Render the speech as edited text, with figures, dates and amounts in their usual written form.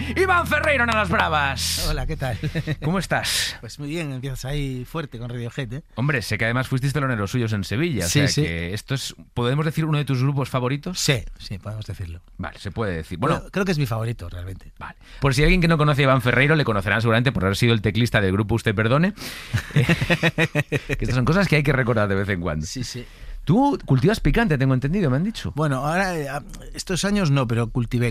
Iván Ferreiro en las bravas. Hola, ¿qué tal? ¿Cómo estás? Pues muy bien, empiezas ahí fuerte con Radiohead, ¿eh? Hombre, sé que además fuisteis teloneros suyos en Sevilla. Sí, o sea sí. que esto es, ¿podemos decir, uno de tus grupos favoritos? Sí, podemos decirlo. Vale, se puede decir. Bueno, Creo que es mi favorito, realmente. vale. Por si alguien que no conoce a Iván Ferreiro, le conocerán seguramente por haber sido el teclista del grupo Usted Perdone. Que estas son cosas que hay que recordar de vez en cuando. Sí. Tú cultivas picante, tengo entendido, me han dicho. Bueno, ahora estos años no, pero cultivé